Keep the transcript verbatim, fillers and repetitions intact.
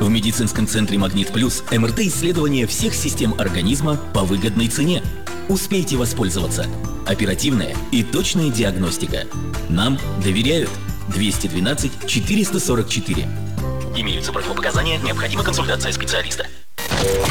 В медицинском центре «Магнит Плюс» эм эр тэ-исследование всех систем организма по выгодной цене. Успейте воспользоваться. Оперативная и точная диагностика. Нам доверяют. двести двенадцать четыреста сорок четыре. Имеются противопоказания, необходима консультация специалиста.